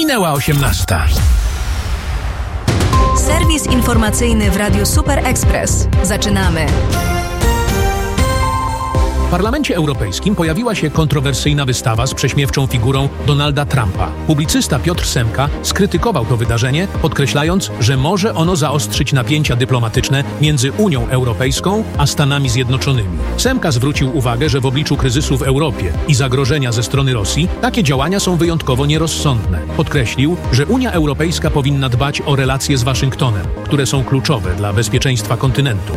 Minęła 18. Serwis informacyjny w Radiu Super Express. Zaczynamy. W Parlamencie Europejskim pojawiła się kontrowersyjna wystawa z prześmiewczą figurą Donalda Trumpa. Publicysta Piotr Semka skrytykował to wydarzenie, podkreślając, że może ono zaostrzyć napięcia dyplomatyczne między Unią Europejską a Stanami Zjednoczonymi. Semka zwrócił uwagę, że w obliczu kryzysu w Europie i zagrożenia ze strony Rosji takie działania są wyjątkowo nierozsądne. Podkreślił, że Unia Europejska powinna dbać o relacje z Waszyngtonem, które są kluczowe dla bezpieczeństwa kontynentu.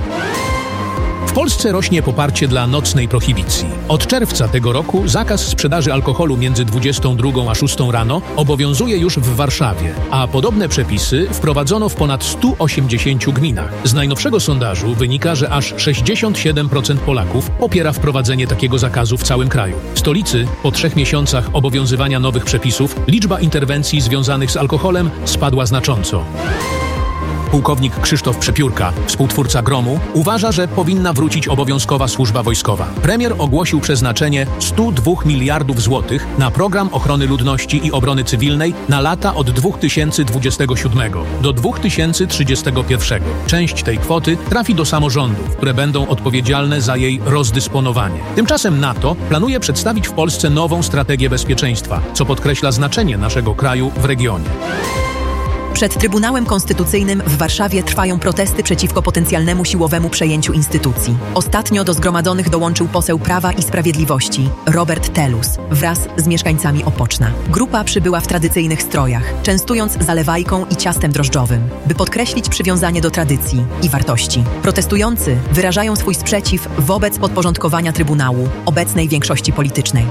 W Polsce rośnie poparcie dla nocnej prohibicji. Od czerwca tego roku zakaz sprzedaży alkoholu między 22 a 6 rano obowiązuje już w Warszawie, a podobne przepisy wprowadzono w ponad 180 gminach. Z najnowszego sondażu wynika, że aż 67% Polaków popiera wprowadzenie takiego zakazu w całym kraju. W stolicy po 3 miesiącach obowiązywania nowych przepisów liczba interwencji związanych z alkoholem spadła znacząco. Pułkownik Krzysztof Przepiórka, współtwórca Gromu, uważa, że powinna wrócić obowiązkowa służba wojskowa. Premier ogłosił przeznaczenie 102 miliardów złotych na program ochrony ludności i obrony cywilnej na lata od 2027 do 2031. Część tej kwoty trafi do samorządów, które będą odpowiedzialne za jej rozdysponowanie. Tymczasem NATO planuje przedstawić w Polsce nową strategię bezpieczeństwa, co podkreśla znaczenie naszego kraju w regionie. Przed Trybunałem Konstytucyjnym w Warszawie trwają protesty przeciwko potencjalnemu siłowemu przejęciu instytucji. Ostatnio do zgromadzonych dołączył poseł Prawa i Sprawiedliwości Robert Telus wraz z mieszkańcami Opoczna. Grupa przybyła w tradycyjnych strojach, częstując zalewajką i ciastem drożdżowym, by podkreślić przywiązanie do tradycji i wartości. Protestujący wyrażają swój sprzeciw wobec podporządkowania Trybunału obecnej większości politycznej.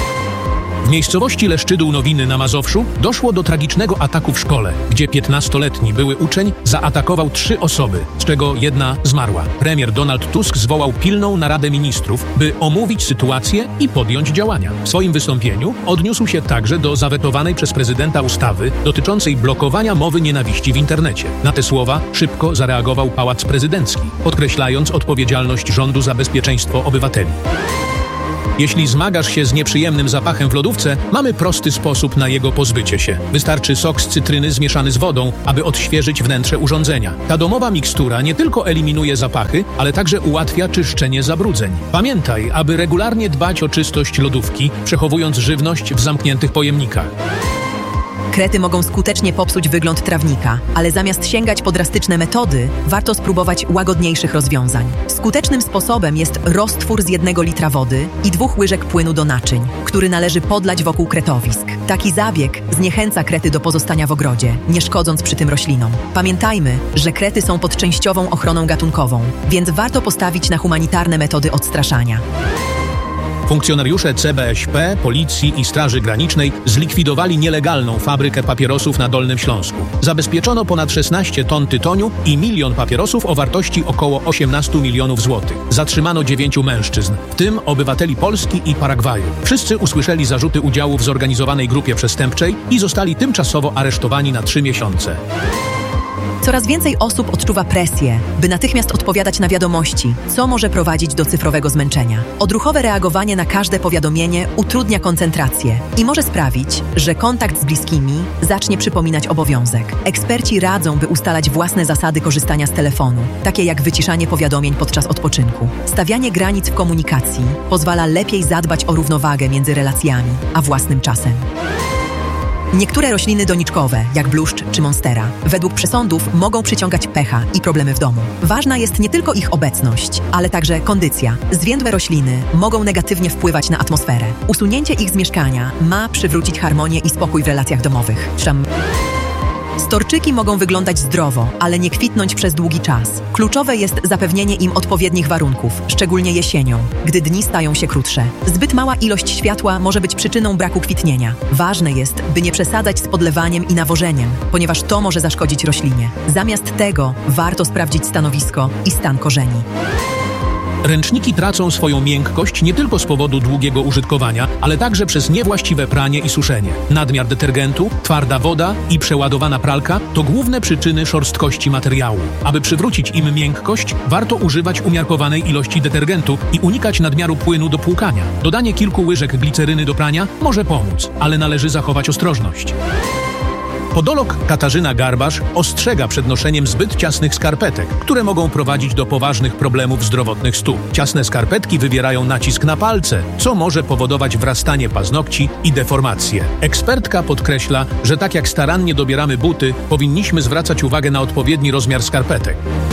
W miejscowości Leszczydół Nowiny na Mazowszu doszło do tragicznego ataku w szkole, gdzie 15-letni były uczeń zaatakował 3 osoby, z czego jedna zmarła. Premier Donald Tusk zwołał pilną naradę ministrów, by omówić sytuację i podjąć działania. W swoim wystąpieniu odniósł się także do zawetowanej przez prezydenta ustawy dotyczącej blokowania mowy nienawiści w internecie. Na te słowa szybko zareagował Pałac Prezydencki, podkreślając odpowiedzialność rządu za bezpieczeństwo obywateli. Jeśli zmagasz się z nieprzyjemnym zapachem w lodówce, mamy prosty sposób na jego pozbycie się. Wystarczy sok z cytryny zmieszany z wodą, aby odświeżyć wnętrze urządzenia. Ta domowa mikstura nie tylko eliminuje zapachy, ale także ułatwia czyszczenie zabrudzeń. Pamiętaj, aby regularnie dbać o czystość lodówki, przechowując żywność w zamkniętych pojemnikach. Krety mogą skutecznie popsuć wygląd trawnika, ale zamiast sięgać po drastyczne metody, warto spróbować łagodniejszych rozwiązań. Skutecznym sposobem jest roztwór z 1 litra wody i 2 łyżek płynu do naczyń, który należy podlać wokół kretowisk. Taki zabieg zniechęca krety do pozostania w ogrodzie, nie szkodząc przy tym roślinom. Pamiętajmy, że krety są pod częściową ochroną gatunkową, więc warto postawić na humanitarne metody odstraszania. Funkcjonariusze CBŚP, Policji i Straży Granicznej zlikwidowali nielegalną fabrykę papierosów na Dolnym Śląsku. Zabezpieczono ponad 16 ton tytoniu i 1 milion papierosów o wartości około 18 milionów złotych. Zatrzymano 9 mężczyzn, w tym obywateli Polski i Paragwaju. Wszyscy usłyszeli zarzuty udziału w zorganizowanej grupie przestępczej i zostali tymczasowo aresztowani na 3 miesiące. Coraz więcej osób odczuwa presję, by natychmiast odpowiadać na wiadomości, co może prowadzić do cyfrowego zmęczenia. Odruchowe reagowanie na każde powiadomienie utrudnia koncentrację i może sprawić, że kontakt z bliskimi zacznie przypominać obowiązek. Eksperci radzą, by ustalać własne zasady korzystania z telefonu, takie jak wyciszanie powiadomień podczas odpoczynku. Stawianie granic w komunikacji pozwala lepiej zadbać o równowagę między relacjami a własnym czasem. Niektóre rośliny doniczkowe, jak bluszcz czy monstera, według przesądów mogą przyciągać pecha i problemy w domu. Ważna jest nie tylko ich obecność, ale także kondycja. Zwiędłe rośliny mogą negatywnie wpływać na atmosferę. Usunięcie ich z mieszkania ma przywrócić harmonię i spokój w relacjach domowych. Storczyki mogą wyglądać zdrowo, ale nie kwitnąć przez długi czas. Kluczowe jest zapewnienie im odpowiednich warunków, szczególnie jesienią, gdy dni stają się krótsze. Zbyt mała ilość światła może być przyczyną braku kwitnienia. Ważne jest, by nie przesadzać z podlewaniem i nawożeniem, ponieważ to może zaszkodzić roślinie. Zamiast tego warto sprawdzić stanowisko i stan korzeni. Ręczniki tracą swoją miękkość nie tylko z powodu długiego użytkowania, ale także przez niewłaściwe pranie i suszenie. Nadmiar detergentu, twarda woda i przeładowana pralka to główne przyczyny szorstkości materiału. Aby przywrócić im miękkość, warto używać umiarkowanej ilości detergentu i unikać nadmiaru płynu do płukania. Dodanie kilku łyżek gliceryny do prania może pomóc, ale należy zachować ostrożność. Podolog Katarzyna Garbasz ostrzega przed noszeniem zbyt ciasnych skarpetek, które mogą prowadzić do poważnych problemów zdrowotnych stóp. Ciasne skarpetki wywierają nacisk na palce, co może powodować wrastanie paznokci i deformacje. Ekspertka podkreśla, że tak jak starannie dobieramy buty, powinniśmy zwracać uwagę na odpowiedni rozmiar skarpetek.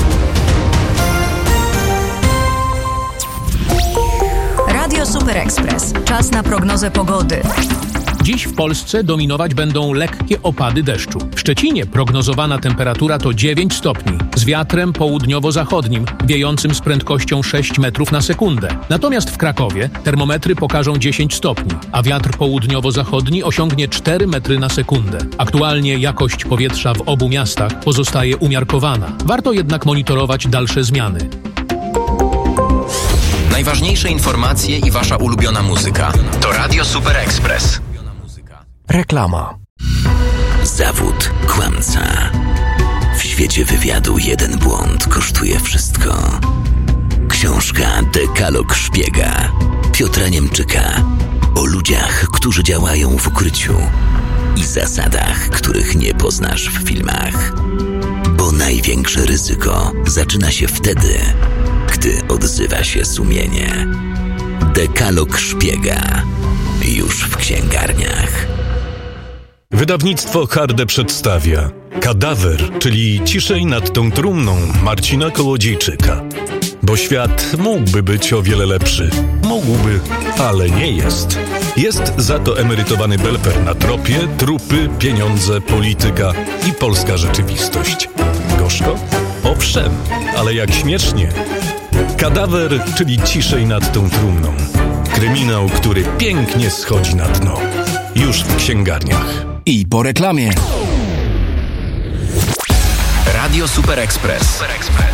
Radio Super Express. Czas na prognozę pogody. Dziś w Polsce dominować będą lekkie opady deszczu. W Szczecinie prognozowana temperatura to 9 stopni, z wiatrem południowo-zachodnim, wiejącym z prędkością 6 metrów na sekundę. Natomiast w Krakowie termometry pokażą 10 stopni, a wiatr południowo-zachodni osiągnie 4 metry na sekundę. Aktualnie jakość powietrza w obu miastach pozostaje umiarkowana. Warto jednak monitorować dalsze zmiany. Najważniejsze informacje i wasza ulubiona muzyka to Radio Super Express. Reklama. Zawód kłamca. W świecie wywiadu jeden błąd kosztuje wszystko. Książka Dekalog Szpiega Piotra Niemczyka o ludziach, którzy działają w ukryciu i zasadach, których nie poznasz w filmach. Bo największe ryzyko zaczyna się wtedy, gdy odzywa się sumienie. Dekalog Szpiega. Już w księgarniach. Wydawnictwo Harde przedstawia Kadawer, czyli Ciszej nad tą trumną Marcina Kołodziejczyka. Bo świat mógłby być o wiele lepszy. Mógłby, ale nie jest. Jest za to emerytowany belper na tropie, trupy, pieniądze, polityka i polska rzeczywistość. Gorzko? Owszem, ale jak śmiesznie. Kadawer, czyli Ciszej nad tą trumną. Kryminał, który pięknie schodzi na dno. Już w księgarniach. I po reklamie. Radio Super Express.